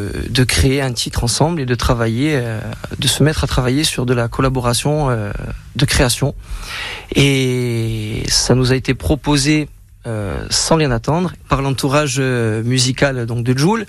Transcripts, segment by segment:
de créer un titre ensemble et de travailler, de se mettre à travailler sur de la collaboration de création. Et ça nous a été proposé sans rien attendre par l'entourage musical donc de Jul.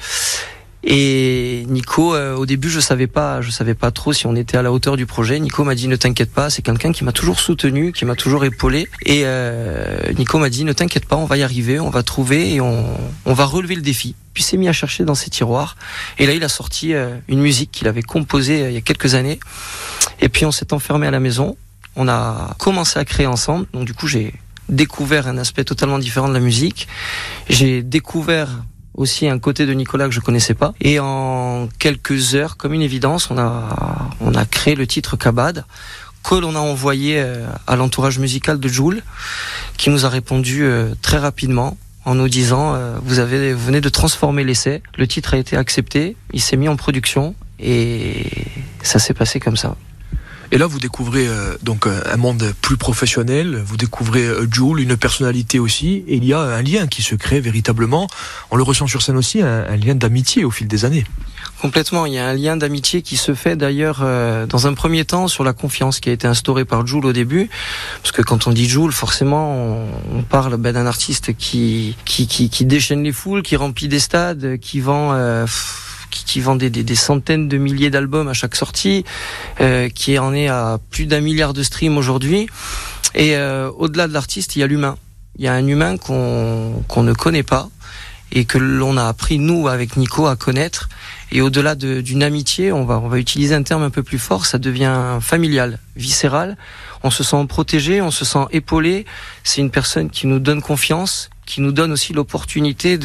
Et Nico, au début, je savais pas trop si on était à la hauteur du projet. Nico m'a dit ne t'inquiète pas, c'est quelqu'un qui m'a toujours soutenu, qui m'a toujours épaulé. Et Nico m'a dit ne t'inquiète pas, on va y arriver, on va trouver et on va relever le défi. Puis il s'est mis à chercher dans ses tiroirs. Et là, il a sorti une musique qu'il avait composée il y a quelques années. Et puis on s'est enfermé à la maison. On a commencé à créer ensemble. Donc du coup, j'ai découvert un aspect totalement différent de la musique. J'ai découvert aussi un côté de Nicolas que je connaissais pas. Et en quelques heures, comme une évidence, on a créé le titre Kabad, que l'on a envoyé à l'entourage musical de Jul, qui nous a répondu très rapidement en nous disant vous venez de transformer l'essai, le titre a été accepté, il s'est mis en production et ça s'est passé comme ça. Et là, vous découvrez donc un monde plus professionnel, vous découvrez Jul, une personnalité aussi, et il y a un lien qui se crée véritablement. On le ressent sur scène aussi, un lien d'amitié au fil des années. Complètement, il y a un lien d'amitié qui se fait d'ailleurs dans un premier temps sur la confiance qui a été instaurée par Jul au début, parce que quand on dit Jul, forcément on parle d'un artiste qui déchaîne les foules, qui remplit des stades, qui vend des centaines de milliers d'albums à chaque sortie, qui en est à plus d'1 milliard de streams aujourd'hui. Et au-delà de l'artiste, il y a l'humain. Il y a un humain qu'on ne connaît pas et que l'on a appris, nous, avec Nico, à connaître. Et au-delà d'une amitié, on va utiliser un terme un peu plus fort, ça devient familial, viscéral. On se sent protégé, on se sent épaulé. C'est une personne qui nous donne confiance, qui nous donne aussi l'opportunité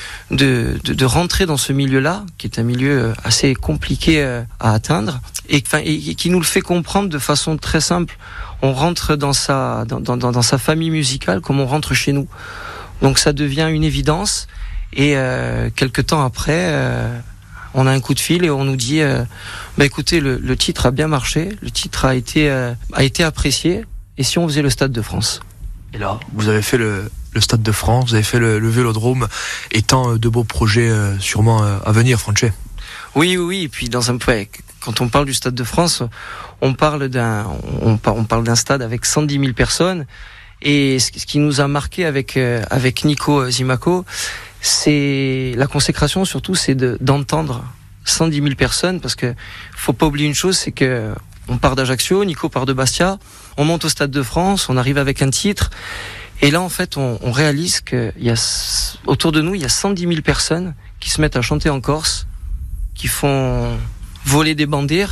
de rentrer dans ce milieu-là, qui est un milieu assez compliqué à atteindre, et qui nous le fait comprendre de façon très simple. On rentre dans sa famille musicale comme on rentre chez nous. Donc ça devient une évidence, et quelque temps après, on a un coup de fil et on nous dit écoutez, le titre a bien marché, le titre a été apprécié, et si on faisait le Stade de France? Et là, vous avez fait le Stade de France, vous avez fait le Vélodrome, et tant de beaux projets sûrement à venir, Franchet. Oui, et puis quand on parle du Stade de France, on parle d'un stade avec 110 000 personnes, et ce qui nous a marqué avec Nico Zimaco, c'est la consécration, surtout, c'est d'entendre 110 000 personnes, parce que faut pas oublier une chose, c'est que on part d'Ajaccio, Nico part de Bastia, on monte au Stade de France, on arrive avec un titre, et là en fait on réalise que autour de nous il y a 110 000 personnes qui se mettent à chanter en Corse, qui font voler des banderes,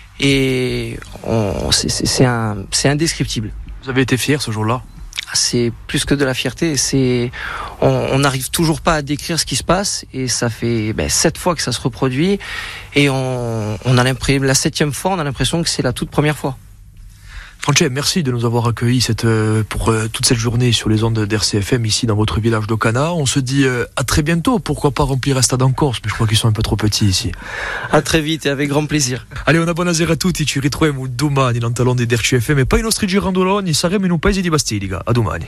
et c'est indescriptible. Vous avez été fier ce jour-là? C'est plus que de la fierté, on n'arrive toujours pas à décrire ce qui se passe, et ça fait 7 fois que ça se reproduit, et on a l'impression, la 7e fois, on a l'impression que c'est la toute première fois. Franchet, merci de nous avoir accueillis pour toute cette journée sur les ondes d'RCFM ici dans votre village d'Ocana. On se dit à très bientôt. Pourquoi pas remplir un stade en Corse, mais je crois qu'ils sont un peu trop petits ici. À très vite et avec grand plaisir. Allez, una buonasera a tutti, ci ritroviamo domani dans talon di RCFM e poi i nostri girandoloni saremo in un paese di Bastilica. A domani.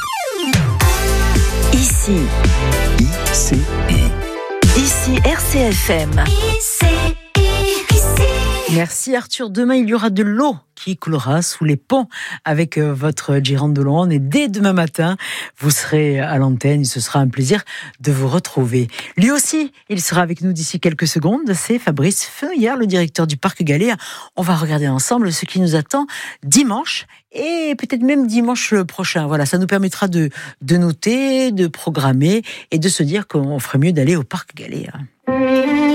Ici RCFM. Merci Arthur. Demain, il y aura de l'eau qui coulera sous les ponts avec votre girandolone. Et dès demain matin, vous serez à l'antenne. Ce sera un plaisir de vous retrouver. Lui aussi, il sera avec nous d'ici quelques secondes. C'est Fabrice Feuillard, le directeur du Parc Galéa. On va regarder ensemble ce qui nous attend dimanche et peut-être même dimanche prochain. Voilà, ça nous permettra de noter, de programmer et de se dire qu'on ferait mieux d'aller au Parc Galéa.